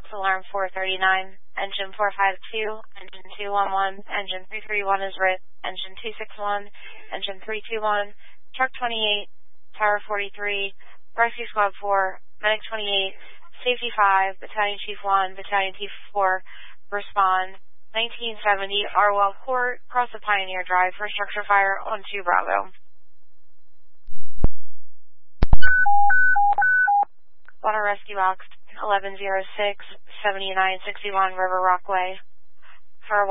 Fox Alarm 439, Engine 452, Engine 211, Engine 331 is writ, Engine 261, Engine 321, Truck 28, Tower 43, Rescue Squad 4, Medic 28, Safety 5, Battalion Chief 1, Battalion Chief 4, respond. 1970, Arwell Court, cross the Pioneer Drive for structure fire on 2 Bravo. Water Rescue Box 1106, 7961 River Rock Way.